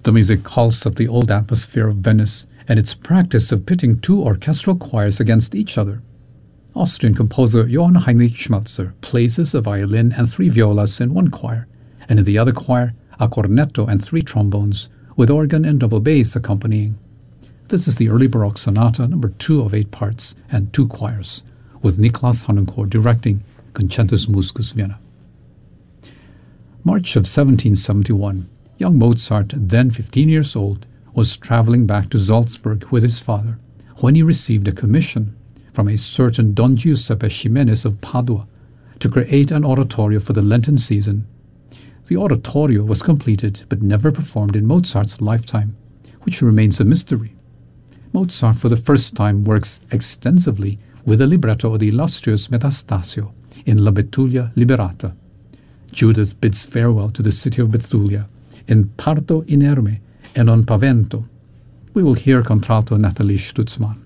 The music calls up the old atmosphere of Venice and its practice of pitting two orchestral choirs against each other. Austrian composer Johann Heinrich Schmelzer places a violin and 3 violas in one choir, and in the other choir, a cornetto and 3 trombones, with organ and double bass accompanying. This is the early Baroque sonata number 2 of 8 parts and 2 choirs, with Niklas Harnoncourt directing Concentus Musicus Vienna. March of 1771, young Mozart, then 15 years old, was traveling back to Salzburg with his father when he received a commission from a certain Don Giuseppe Ximenes of Padua to create an oratorio for the Lenten season. The oratorio was completed but never performed in Mozart's lifetime, which remains a mystery. Mozart for the first time works extensively with the libretto of the illustrious Metastasio in La Betulia Liberata. Judith bids farewell to the city of Betulia in Parto inerme e non pavento. We will hear contralto Nathalie Stutzmann.